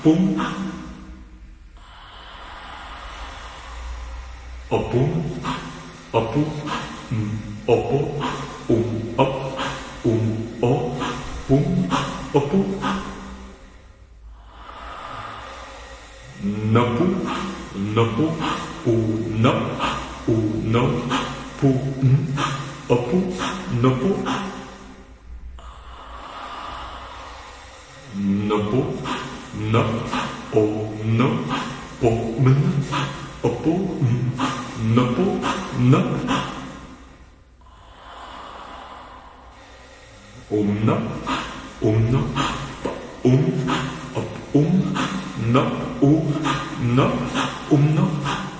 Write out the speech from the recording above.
Pum. Opum. Opu. Opo. Op. O. Pum. Opu. Nopu. Nopu. No. No. Pu. Opu. Nopu. Nopu. No. O. No. Po. Opu. Nopu. No. No. No. Op. No. No. No.